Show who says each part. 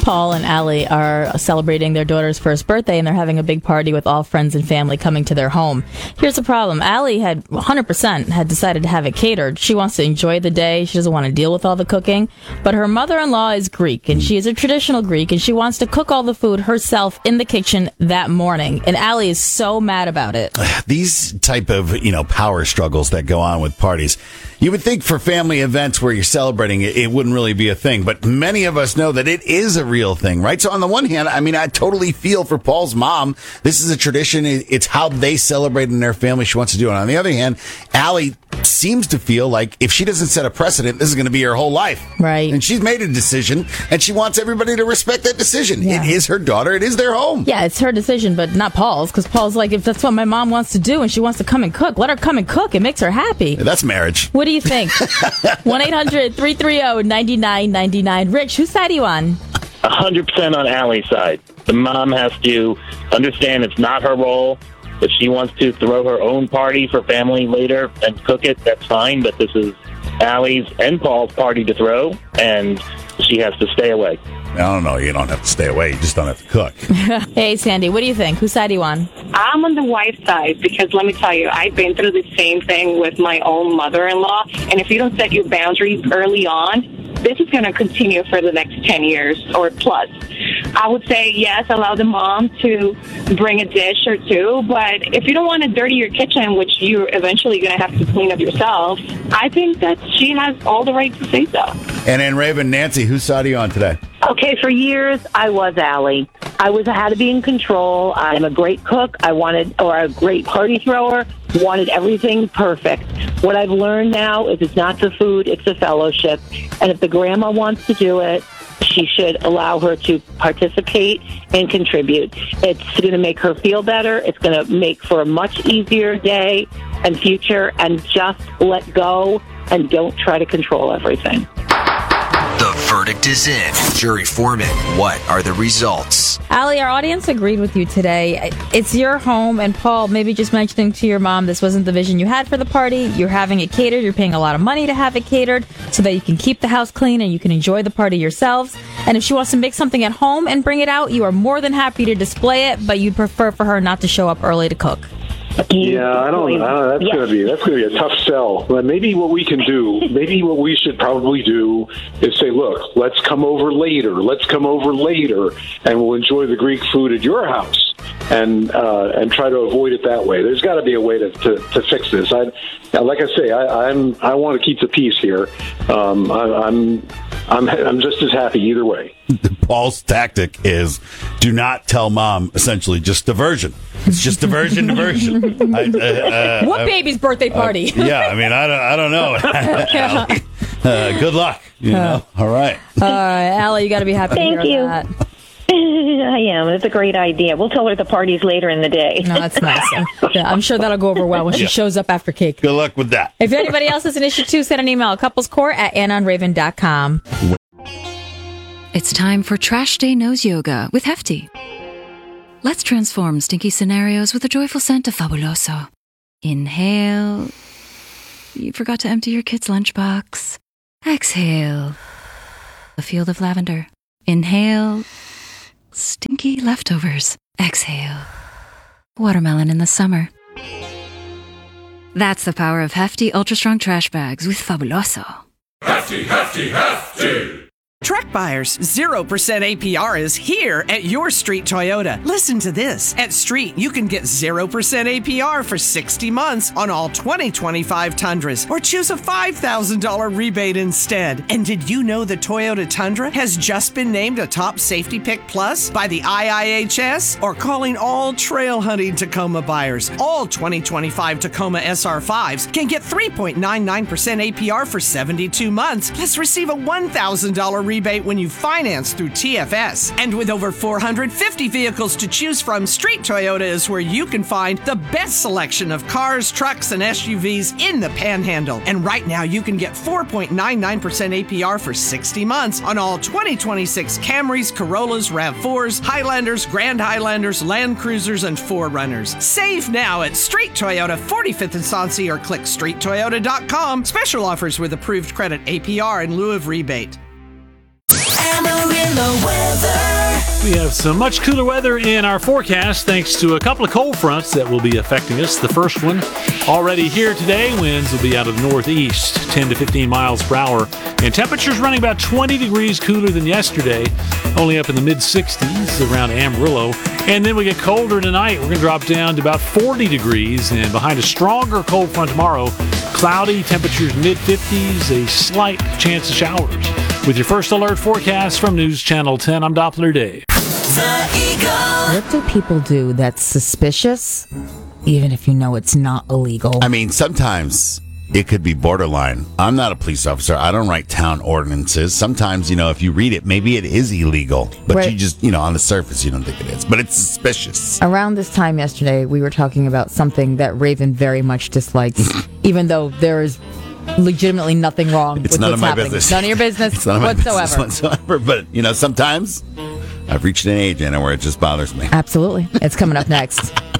Speaker 1: Paul and Allie are celebrating their daughter's first birthday, and they're having a big party with all friends and family coming to their home. Here's the problem. Allie had 100% had decided to have it catered. She wants to enjoy the day. She doesn't want to deal with all the cooking. But her mother-in-law is Greek, and she is a traditional Greek, and she wants to cook all the food herself in the kitchen that morning. And Allie is so mad about it.
Speaker 2: These type of, power struggles that go on with parties. You would think for family events where you're celebrating it wouldn't really be a thing, but many of us know that it is a real thing, right? So on the one hand, I totally feel for Paul's mom. This is a tradition. It's how they celebrate in their family. She wants to do it. On the other hand, Allie seems to feel like if she doesn't set a precedent, this is going to be her whole life.
Speaker 1: Right.
Speaker 2: And she's made a decision, and she wants everybody to respect that decision.
Speaker 1: Yeah.
Speaker 2: It is her daughter. It is their home.
Speaker 1: Yeah, it's her decision, but not Paul's, because Paul's like, if that's what my mom wants to do and she wants to come and cook, let her come and cook. It makes her happy.
Speaker 2: That's marriage.
Speaker 1: What do you think? 1-800-330-9999. Rich, whose side are you on?
Speaker 3: 100% on Allie's side. The mom has to understand it's not her role. If she wants to throw her own party for family later and cook it, that's fine. But this is Allie's and Paul's party to throw, and she has to stay away.
Speaker 2: I don't know. You don't have to stay away. You just don't have to cook.
Speaker 1: Hey, Sandy, what do you think? Whose side are you on?
Speaker 4: I'm on the wife's side because let me tell you, I've been through the same thing with my own mother-in-law. And if you don't set your boundaries early on, this is going to continue for the next 10 years or plus. I would say, yes, allow the mom to bring a dish or two, but if you don't want to dirty your kitchen, which you're eventually going to have to clean up yourself, I think that she has all the right to say so.
Speaker 2: And in Raven, Nancy, whose side are you on today?
Speaker 5: Okay, for years, I was Allie. I had to be in control. I'm a great cook. Or a great party thrower. Wanted everything perfect. What I've learned now is it's not the food, it's the fellowship. And if the grandma wants to do it, she should allow her to participate and contribute. It's going to make her feel better. It's going to make for a much easier day and future. And just let go and don't try to control everything.
Speaker 6: The verdict is in. Jury foreman, what are the results?
Speaker 1: Allie, our audience agreed with you today. It's your home, and Paul, maybe just mentioning to your mom this wasn't the vision you had for the party. You're having it catered. You're paying a lot of money to have it catered so that you can keep the house clean and you can enjoy the party yourselves. And if she wants to make something at home and bring it out, you are more than happy to display it, but you'd prefer for her not to show up early to cook.
Speaker 7: Yeah, I don't know. That's going to be a tough sell. But maybe what we should probably do is say, look, let's come over later, and we'll enjoy the Greek food at your house, and try to avoid it that way. There's got to be a way to fix this. I want to keep the peace here. I'm just as happy either way.
Speaker 2: Paul's tactic is do not tell mom, essentially, just diversion. It's just diversion.
Speaker 1: What baby's birthday party?
Speaker 2: I don't know. Good luck. All right.
Speaker 1: Allie, you got to be happy to hear that.
Speaker 5: I am. It's a great idea. We'll tell her the party's later in the day.
Speaker 1: No, that's nice. I'm sure that'll go over well when she shows up after cake.
Speaker 2: Good luck with that.
Speaker 1: If anybody else has an issue too, send an email couplescourt@anonraven.com.
Speaker 8: It's time for Trash Day Nose Yoga with Hefty. Let's transform stinky scenarios with a joyful scent of Fabuloso. Inhale. You forgot to empty your kid's lunchbox. Exhale. A field of lavender. Inhale. Stinky leftovers. Exhale. Watermelon in the summer. That's the power of Hefty Ultra Strong Trash Bags with Fabuloso.
Speaker 9: Hefty, hefty, hefty!
Speaker 10: Truck buyers, 0% APR is here at your Street Toyota. Listen to this. At Street, you can get 0% APR for 60 months on all 2025 Tundras, or choose a $5,000 rebate instead. And did you know the Toyota Tundra has just been named a top safety pick plus by the IIHS? Or calling all trail hunting Tacoma buyers. All 2025 Tacoma SR5s can get 3.99% APR for 72 months, plus receive a $1,000 rebate when you finance through TFS. And with over 450 vehicles to choose from, Street Toyota is where you can find the best selection of cars, trucks, and SUVs in the Panhandle. And right now, you can get 4.99% APR for 60 months on all 2026 Camrys, Corollas, RAV4s, Highlanders, Grand Highlanders, Land Cruisers, and 4Runners. Save now at Street Toyota, 45th and Soncy, or click StreetToyota.com. Special offers with approved credit APR in lieu of rebate.
Speaker 9: Amarillo weather.
Speaker 11: We have some much cooler weather in our forecast thanks to a couple of cold fronts that will be affecting us. The first one already here today. Winds will be out of the northeast, 10 to 15 miles per hour. And temperatures running about 20 degrees cooler than yesterday, only up in the mid-60s around Amarillo. And then we get colder tonight. We're going to drop down to about 40 degrees. And behind a stronger cold front tomorrow, cloudy, temperatures mid-50s, a slight chance of showers. With your first alert forecast from News Channel 10, I'm Doppler Dave.
Speaker 1: What do people do that's suspicious, even if you know it's not illegal?
Speaker 2: I mean, sometimes it could be borderline. I'm not a police officer. I don't write town ordinances. Sometimes, if you read it, maybe it is illegal. But
Speaker 1: right.
Speaker 2: You just, on the surface, you don't think it is. But it's suspicious.
Speaker 1: Around this time yesterday, we were talking about something that Raven very much dislikes, even though there is legitimately nothing wrong with
Speaker 2: none
Speaker 1: what's
Speaker 2: of my
Speaker 1: happening.
Speaker 2: business.
Speaker 1: None of your business
Speaker 2: It's none of my
Speaker 1: whatsoever.
Speaker 2: business whatsoever. But, sometimes I've reached an age, Anna, where it just bothers me.
Speaker 1: Absolutely. It's coming up next.